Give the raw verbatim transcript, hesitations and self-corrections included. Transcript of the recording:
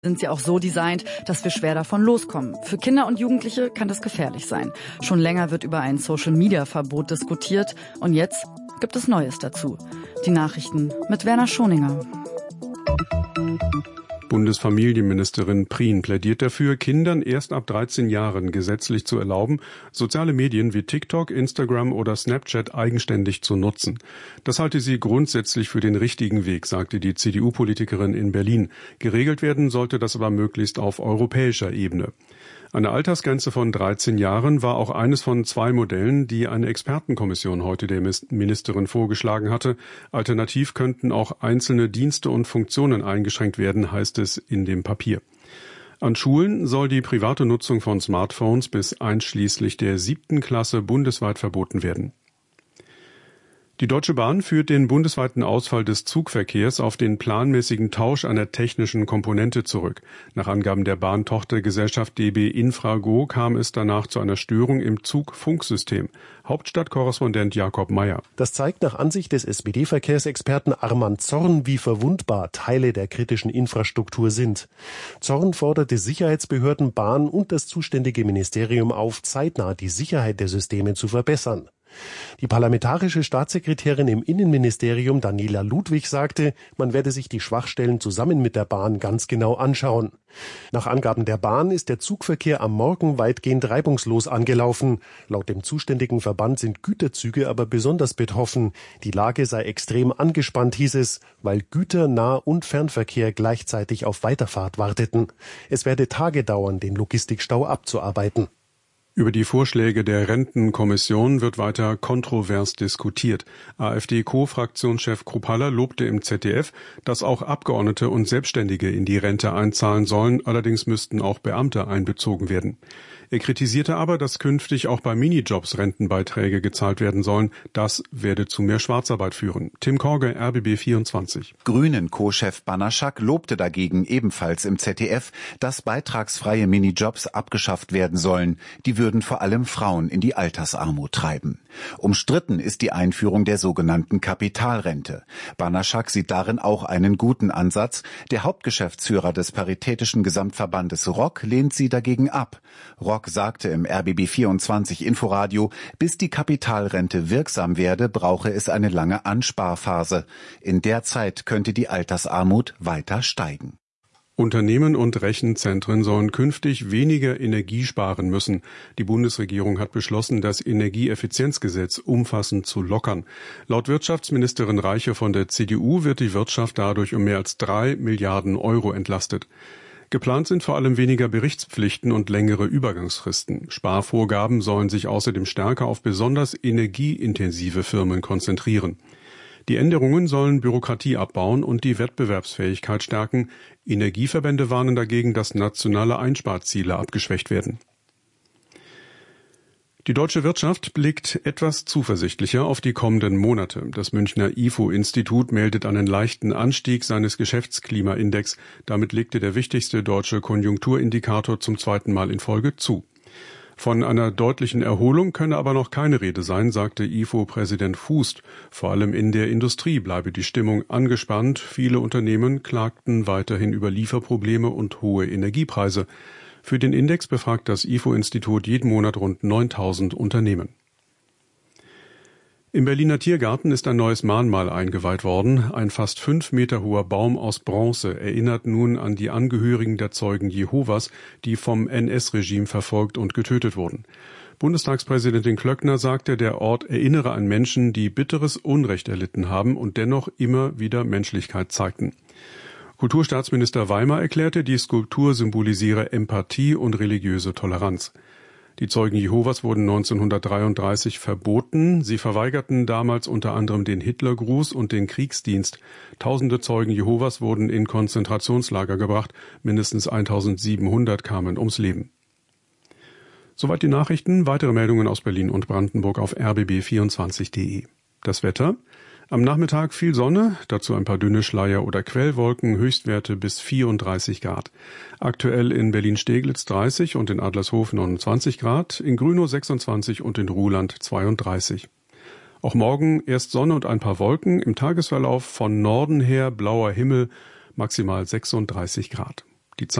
sind sie auch so designt, dass wir schwer davon loskommen. Für Kinder und Jugendliche kann das gefährlich sein. Schon länger wird über ein Social-Media-Verbot diskutiert und jetzt gibt es Neues dazu. Die Nachrichten mit Werner Schoninger. Bundesfamilienministerin Prien plädiert dafür, Kindern erst ab dreizehn Jahren gesetzlich zu erlauben, soziale Medien wie TikTok, Instagram oder Snapchat eigenständig zu nutzen. Das halte sie grundsätzlich für den richtigen Weg, sagte die C D U-Politikerin in Berlin. Geregelt werden sollte das aber möglichst auf europäischer Ebene. Eine Altersgrenze von dreizehn Jahren war auch eines von zwei Modellen, die eine Expertenkommission heute der Ministerin vorgeschlagen hatte. Alternativ könnten auch einzelne Dienste und Funktionen eingeschränkt werden, heißt es in dem Papier. An Schulen soll die private Nutzung von Smartphones bis einschließlich der siebten Klasse bundesweit verboten werden. Die Deutsche Bahn führt den bundesweiten Ausfall des Zugverkehrs auf den planmäßigen Tausch einer technischen Komponente zurück. Nach Angaben der Bahntochtergesellschaft D B Infrago kam es danach zu einer Störung im Zugfunksystem. Hauptstadtkorrespondent Jakob Mayer. Das zeigt nach Ansicht des S P D-Verkehrsexperten Arman Zorn, wie verwundbar Teile der kritischen Infrastruktur sind. Zorn forderte Sicherheitsbehörden, Bahn und das zuständige Ministerium auf, zeitnah die Sicherheit der Systeme zu verbessern. Die parlamentarische Staatssekretärin im Innenministerium Daniela Ludwig sagte, man werde sich die Schwachstellen zusammen mit der Bahn ganz genau anschauen. Nach Angaben der Bahn ist der Zugverkehr am Morgen weitgehend reibungslos angelaufen. Laut dem zuständigen Verband sind Güterzüge aber besonders betroffen. Die Lage sei extrem angespannt, hieß es, weil Güter-, Nah- und Fernverkehr gleichzeitig auf Weiterfahrt warteten. Es werde Tage dauern, den Logistikstau abzuarbeiten. Über die Vorschläge der Rentenkommission wird weiter kontrovers diskutiert. AfD-Co-Fraktionschef Kruppalla lobte im Z D F, dass auch Abgeordnete und Selbstständige in die Rente einzahlen sollen, allerdings müssten auch Beamte einbezogen werden. Er kritisierte aber, dass künftig auch bei Minijobs Rentenbeiträge gezahlt werden sollen. Das werde zu mehr Schwarzarbeit führen. Tim Korge, R B B vierundzwanzig. Grünen-Co-Chef Banaschak lobte dagegen ebenfalls im Z D F, dass beitragsfreie Minijobs abgeschafft werden sollen. Die würden vor allem Frauen in die Altersarmut treiben. Umstritten ist die Einführung der sogenannten Kapitalrente. Banaschak sieht darin auch einen guten Ansatz. Der Hauptgeschäftsführer des Paritätischen Gesamtverbandes R O C lehnt sie dagegen ab. R O C sagte im R B B vierundzwanzig Inforadio, bis die Kapitalrente wirksam werde, brauche es eine lange Ansparphase. In der Zeit könnte die Altersarmut weiter steigen. Unternehmen und Rechenzentren sollen künftig weniger Energie sparen müssen. Die Bundesregierung hat beschlossen, das Energieeffizienzgesetz umfassend zu lockern. Laut Wirtschaftsministerin Reiche von der C D U wird die Wirtschaft dadurch um mehr als drei Milliarden Euro entlastet. Geplant sind vor allem weniger Berichtspflichten und längere Übergangsfristen. Sparvorgaben sollen sich außerdem stärker auf besonders energieintensive Firmen konzentrieren. Die Änderungen sollen Bürokratie abbauen und die Wettbewerbsfähigkeit stärken. Energieverbände warnen dagegen, dass nationale Einsparziele abgeschwächt werden. Die deutsche Wirtschaft blickt etwas zuversichtlicher auf die kommenden Monate. Das Münchner I F O-Institut meldet einen leichten Anstieg seines Geschäftsklimaindex. Damit legte der wichtigste deutsche Konjunkturindikator zum zweiten Mal in Folge zu. Von einer deutlichen Erholung könne aber noch keine Rede sein, sagte I F O-Präsident Fußt. Vor allem in der Industrie bleibe die Stimmung angespannt. Viele Unternehmen klagten weiterhin über Lieferprobleme und hohe Energiepreise. Für den Index befragt das I F O-Institut jeden Monat rund neuntausend Unternehmen. Im Berliner Tiergarten ist ein neues Mahnmal eingeweiht worden. Ein fast fünf Meter hoher Baum aus Bronze erinnert nun an die Angehörigen der Zeugen Jehovas, die vom N S-Regime verfolgt und getötet wurden. Bundestagspräsidentin Klöckner sagte, der Ort erinnere an Menschen, die bitteres Unrecht erlitten haben und dennoch immer wieder Menschlichkeit zeigten. Kulturstaatsminister Weimar erklärte, die Skulptur symbolisiere Empathie und religiöse Toleranz. Die Zeugen Jehovas wurden neunzehnhundertdreiunddreißig verboten. Sie verweigerten damals unter anderem den Hitlergruß und den Kriegsdienst. Tausende Zeugen Jehovas wurden in Konzentrationslager gebracht. Mindestens eintausendsiebenhundert kamen ums Leben. Soweit die Nachrichten. Weitere Meldungen aus Berlin und Brandenburg auf r b b vierundzwanzig punkt d e. Das Wetter. Am Nachmittag viel Sonne, dazu ein paar dünne Schleier- oder Quellwolken, Höchstwerte bis vierunddreißig Grad. Aktuell in Berlin-Steglitz dreißig und in Adlershof neunundzwanzig Grad, in Grünow sechsundzwanzig und in Ruhland zweiunddreißig. Auch morgen erst Sonne und ein paar Wolken, im Tagesverlauf von Norden her blauer Himmel, maximal sechsunddreißig Grad.